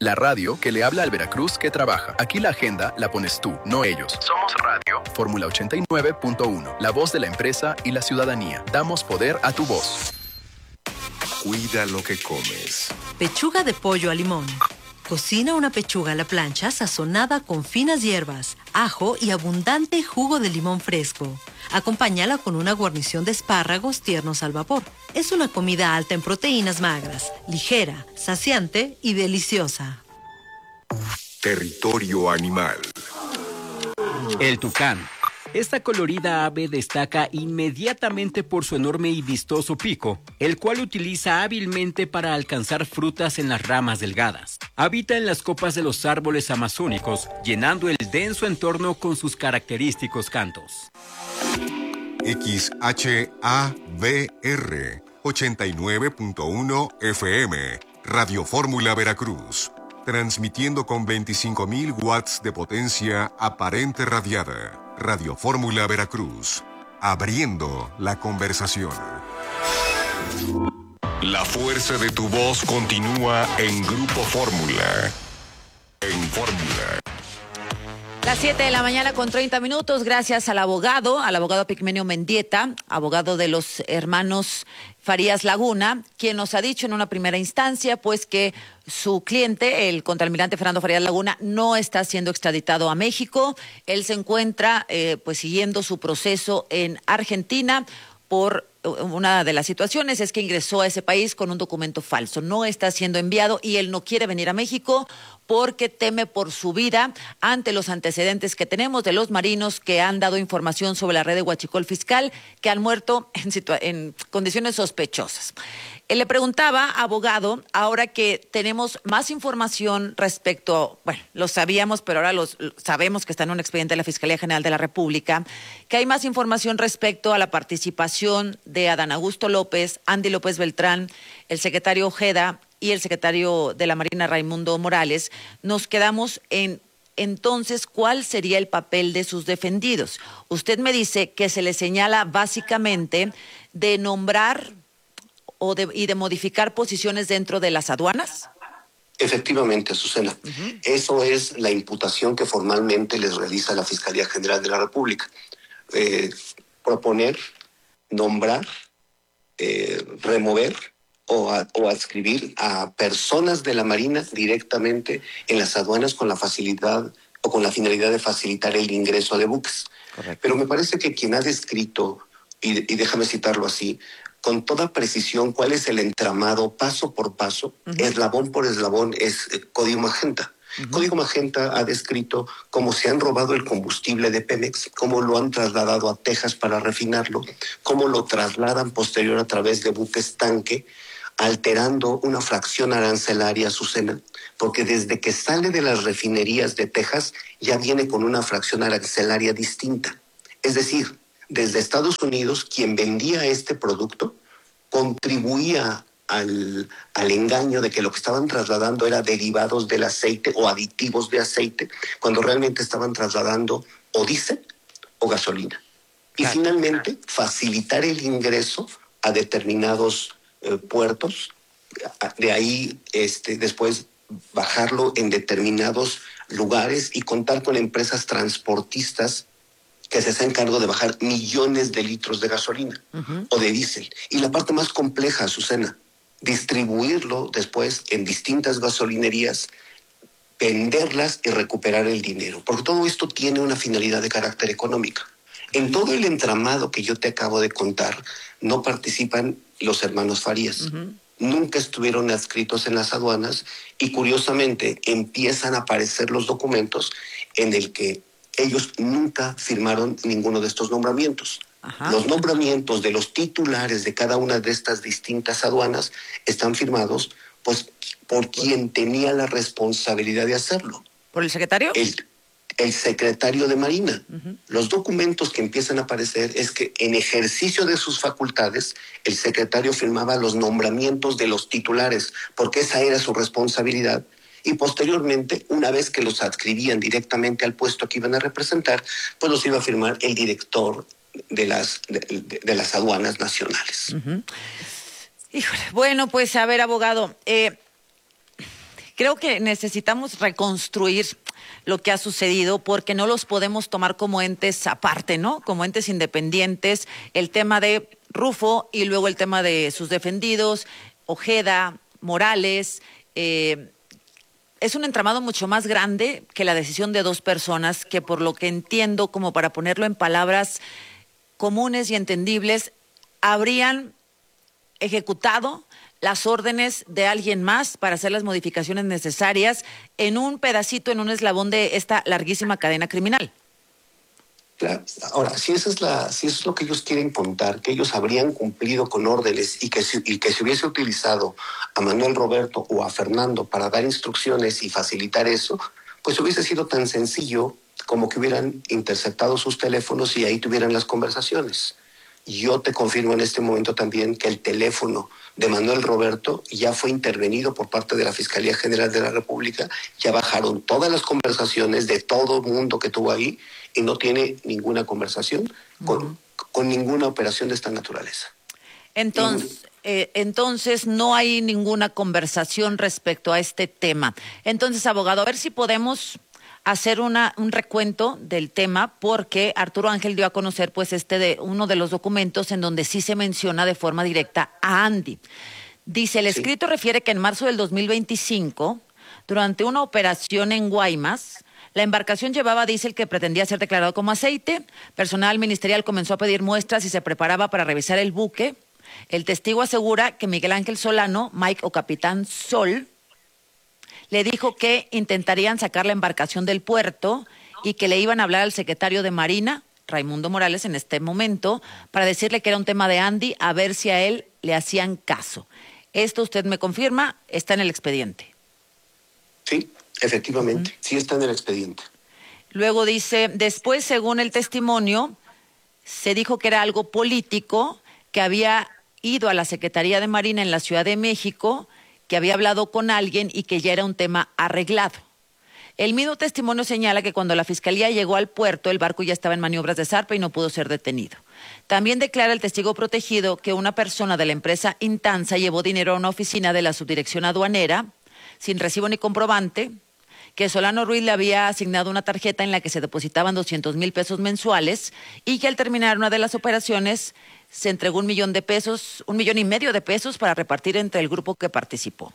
La radio que le habla al Veracruz que trabaja. Aquí la agenda la pones tú, no ellos. Somos Radio Fórmula 89.1, la voz de la empresa y la ciudadanía. Damos poder a tu voz. Cuida lo que comes. Pechuga de pollo a limón. Cocina una pechuga a la plancha sazonada con finas hierbas, ajo y abundante jugo de limón fresco. Acompáñala con una guarnición de espárragos tiernos al vapor. Es una comida alta en proteínas magras, ligera, saciante y deliciosa. Territorio animal. El tucán. Esta colorida ave destaca inmediatamente por su enorme y vistoso pico, el cual utiliza hábilmente para alcanzar frutas en las ramas delgadas. Habita en las copas de los árboles amazónicos, llenando el denso entorno con sus característicos cantos. XHABR 89.1 FM, Radio Fórmula Veracruz. Transmitiendo con 25.000 watts de potencia aparente radiada. Radio Fórmula Veracruz, abriendo la conversación. La fuerza de tu voz continúa en Grupo Fórmula. En Fórmula. Las 7 de la mañana con 30 minutos, gracias al abogado Pigmenio Mendieta, abogado de los hermanos Farías Laguna, quien nos ha dicho en una primera instancia, pues que su cliente, el contraalmirante Fernando Farías Laguna, no está siendo extraditado a México. Él se encuentra, pues siguiendo su proceso en Argentina por una de las situaciones es que ingresó a ese país con un documento falso. No está siendo enviado y él no quiere venir a México porque teme por su vida ante los antecedentes que tenemos de los marinos que han dado información sobre la red de huachicol fiscal que han muerto en condiciones sospechosas. Él le preguntaba, abogado, ahora que tenemos más información respecto, bueno, lo sabíamos, pero ahora sabemos que está en un expediente de la Fiscalía General de la República, que hay más información respecto a la participación de Adán Augusto López, Andy López Beltrán, el secretario Ojeda y el secretario de la Marina Raimundo Morales. Nos quedamos en, entonces, ¿cuál sería el papel de sus defendidos? Usted me dice que se le señala básicamente de nombrar y de modificar posiciones dentro de las aduanas. Efectivamente, Azucena. Eso es la imputación que formalmente les realiza la Fiscalía General de la República. Proponer, nombrar, remover o adscribir a personas de la Marina directamente en las aduanas con la facilidad o con la finalidad de facilitar el ingreso de buques. Correcto. Pero me parece que quien ha descrito, y déjame citarlo así, con toda precisión cuál es el entramado paso por paso, eslabón por eslabón, es Código Magenta. Código Magenta ha descrito cómo se han robado el combustible de Pemex, cómo lo han trasladado a Texas para refinarlo, cómo lo trasladan posterior a través de buques tanque, alterando una fracción arancelaria, Azucena, porque desde que sale de las refinerías de Texas ya viene con una fracción arancelaria distinta. Es decir, desde Estados Unidos, quien vendía este producto contribuía al engaño de que lo que estaban trasladando era derivados del aceite o aditivos de aceite, cuando realmente estaban trasladando o diésel o gasolina. Y finalmente, facilitar el ingreso a determinados puertos, de ahí después bajarlo en determinados lugares y contar con empresas transportistas que se hacen cargo de bajar millones de litros de gasolina o de diésel. Y la parte más compleja, Azucena, distribuirlo después en distintas gasolinerías, venderlas y recuperar el dinero. Porque todo esto tiene una finalidad de carácter económico. En todo el entramado que yo te acabo de contar, no participan los hermanos Farías. Nunca estuvieron adscritos en las aduanas y curiosamente empiezan a aparecer los documentos en el que ellos nunca firmaron ninguno de estos nombramientos. Los nombramientos de los titulares de cada una de estas distintas aduanas están firmados pues por quien tenía la responsabilidad de hacerlo. ¿Por el secretario? El secretario de Marina. Los documentos que empiezan a aparecer es que en ejercicio de sus facultades el secretario firmaba los nombramientos de los titulares porque esa era su responsabilidad. Y posteriormente, una vez que los adscribían directamente al puesto que iban a representar, pues los iba a firmar el director de las aduanas nacionales. Híjole, bueno, pues a ver, abogado, Creo que necesitamos reconstruir lo que ha sucedido porque no los podemos tomar como entes aparte, ¿no? Como entes independientes. El tema de Rufo y luego el tema de sus defendidos, Ojeda, Morales. Es un entramado mucho más grande que la decisión de dos personas que, por lo que entiendo, como para ponerlo en palabras comunes y entendibles, habrían ejecutado las órdenes de alguien más para hacer las modificaciones necesarias en un pedacito, en un eslabón de esta larguísima cadena criminal. Claro. Ahora, si eso es lo que ellos quieren contar, que ellos habrían cumplido con órdenes y que se hubiese utilizado a Manuel Roberto o a Fernando para dar instrucciones y facilitar eso, pues hubiese sido tan sencillo como que hubieran interceptado sus teléfonos y ahí tuvieran las conversaciones. Yo te confirmo en este momento también que el teléfono de Manuel Roberto ya fue intervenido por parte de la Fiscalía General de la República, ya bajaron todas las conversaciones de todo el mundo que tuvo ahí y no tiene ninguna conversación con ninguna operación de esta naturaleza. Entonces no hay ninguna conversación respecto a este tema. Entonces, abogado, a ver si podemos hacer un recuento del tema, porque Arturo Ángel dio a conocer pues uno de los documentos en donde sí se menciona de forma directa a Andy. Dice, el escrito refiere que en marzo del 2025, durante una operación en Guaymas, la embarcación llevaba diésel que pretendía ser declarado como aceite. Personal ministerial comenzó a pedir muestras y se preparaba para revisar el buque. El testigo asegura que Miguel Ángel Solano, Mike o Capitán Sol, le dijo que intentarían sacar la embarcación del puerto y que le iban a hablar al secretario de Marina, Raimundo Morales, en este momento, para decirle que era un tema de Andy, a ver si a él le hacían caso. Esto usted me confirma, está en el expediente. Sí, efectivamente, sí está en el expediente. Luego dice, después, según el testimonio, se dijo que era algo político, que había ido a la Secretaría de Marina en la Ciudad de México, que había hablado con alguien y que ya era un tema arreglado. El mismo testimonio señala que cuando la Fiscalía llegó al puerto, el barco ya estaba en maniobras de zarpa y no pudo ser detenido. También declara el testigo protegido que una persona de la empresa Intanza llevó dinero a una oficina de la subdirección aduanera, sin recibo ni comprobante, que Solano Ruiz le había asignado una tarjeta en la que se depositaban 200,000 pesos mensuales y que al terminar una de las operaciones se entregó 1,5 millones de pesos para repartir entre el grupo que participó.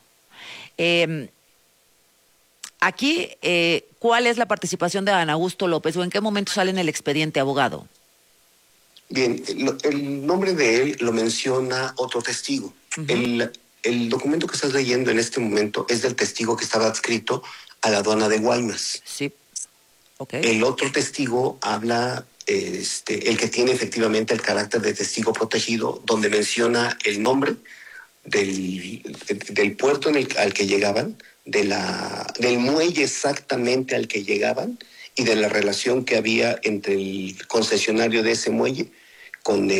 Aquí, ¿cuál es la participación de Adán Augusto López o en qué momento sale en el expediente, abogado? Bien, el nombre de él lo menciona otro testigo. El documento que estás leyendo en este momento es del testigo que estaba adscrito a la aduana de Guaymas. Sí. Okay. El otro testigo habla, el que tiene efectivamente el carácter de testigo protegido, donde menciona el nombre del puerto al que llegaban, del muelle exactamente al que llegaban y de la relación que había entre el concesionario de ese muelle con